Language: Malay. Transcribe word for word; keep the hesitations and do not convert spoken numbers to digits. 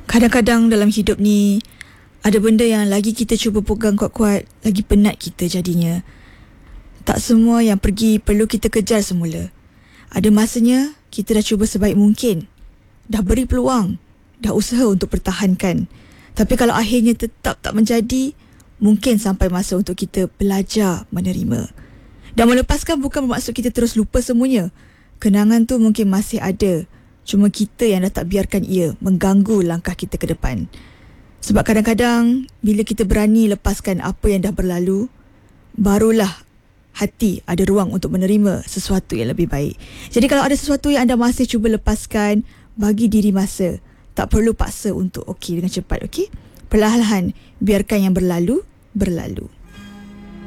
Kadang-kadang dalam hidup ni, ada benda yang lagi kita cuba pegang kuat-kuat, lagi penat kita jadinya. Tak semua yang pergi perlu kita kejar semula. Ada masanya kita dah cuba sebaik mungkin. Dah beri peluang, dah usaha untuk pertahankan. Tapi kalau akhirnya tetap tak menjadi, mungkin sampai masa untuk kita belajar menerima. Dan melepaskan bukan bermaksud kita terus lupa semuanya. Kenangan tu mungkin masih ada. Cuma kita yang dah tak biarkan ia mengganggu langkah kita ke depan. Sebab kadang-kadang bila kita berani lepaskan apa yang dah berlalu, barulah hati ada ruang untuk menerima sesuatu yang lebih baik. Jadi kalau ada sesuatu yang anda masih cuba lepaskan, bagi diri masa. Tak perlu paksa untuk okey dengan cepat, okey? Perlahan-lahan biarkan yang berlalu berlalu.